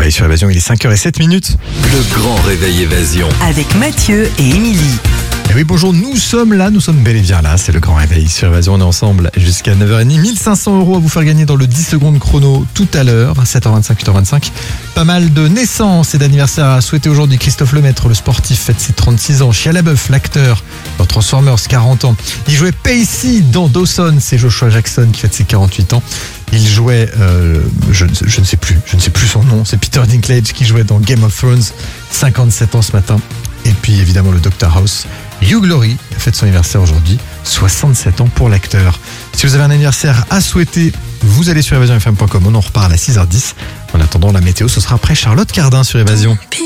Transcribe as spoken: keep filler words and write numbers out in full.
réveil sur Évasion, il est cinq heures zéro sept minutes. Le grand réveil Évasion. Avec Mathieu et Émilie. Et oui, bonjour, nous sommes là, nous sommes bel et bien là, c'est le grand réveil sur Évasion, on est ensemble jusqu'à neuf heures trente, mille cinq cents euros à vous faire gagner dans le dix secondes chrono tout à l'heure, sept heures vingt-cinq, huit heures vingt-cinc. Pas mal de naissances et d'anniversaires à souhaiter aujourd'hui. Christophe Lemaître, le sportif, fête ses trente-six ans. Shia LaBeouf, l'acteur, dans Transformers, quarante ans. Il jouait Pacey dans Dawson, c'est Joshua Jackson qui fête ses quarante-huit ans. Il jouait, euh, je, je ne sais plus, je ne sais plus son nom, c'est Peter Dinklage qui jouait dans Game of Thrones, cinquante-sept ans ce matin. Et puis évidemment le docteur House, Hugh Laurie, fête son anniversaire aujourd'hui, soixante-sept ans pour l'acteur. Si vous avez un anniversaire à souhaiter, vous allez sur évasion f m point com, on en reparle à six heures dix. En attendant la météo, ce sera après Charlotte Cardin sur Évasion.